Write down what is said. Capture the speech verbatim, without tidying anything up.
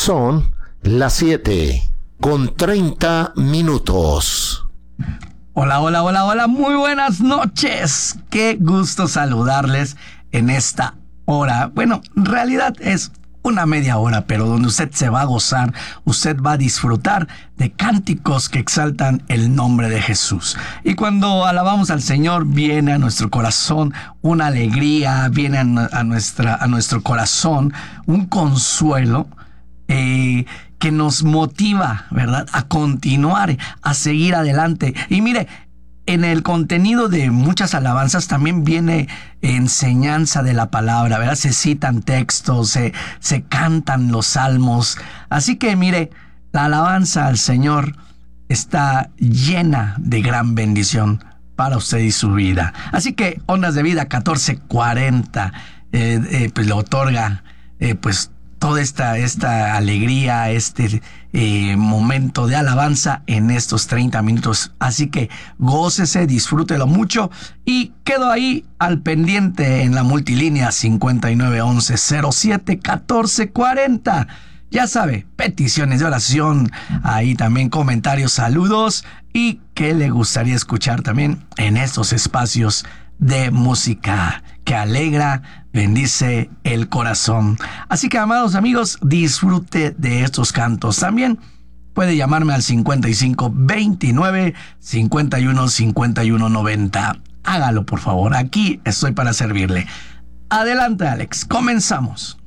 Son las siete con treinta minutos. Hola, hola, hola, hola, muy buenas noches. Qué gusto saludarles en esta hora. Bueno, en realidad es una media hora, pero donde usted se va a gozar, usted va a disfrutar de cánticos que exaltan el nombre de Jesús. Y cuando alabamos al Señor, viene a nuestro corazón una alegría, viene a, a, nuestra, a nuestro corazón un consuelo eh, que nos motiva, ¿verdad?, a continuar, a seguir adelante. Y mire, en el contenido de muchas alabanzas también viene enseñanza de la palabra, ¿verdad? Se citan textos, se, se cantan los salmos. Así que mire, la alabanza al Señor está llena de gran bendición para usted y su vida. Así que Ondas de Vida catorce cuarenta eh, eh, pues le otorga eh, pues toda esta, esta alegría, este eh, momento de alabanza en estos treinta minutos. Así que gócese, disfrútelo mucho y quedo ahí al pendiente en la multilínea cincuenta y nueve once cero siete catorce cuarenta. Ya sabe, peticiones de oración, ahí también comentarios, saludos y qué le gustaría escuchar también en estos espacios de música que alegra, bendice el corazón. Así que, amados amigos, disfrute de estos cantos. También puede llamarme al cincuenta y cinco veintinueve cincuenta y uno cincuenta y uno noventa. Hágalo, por favor. Aquí estoy para servirle. Adelante, Alex. Comenzamos.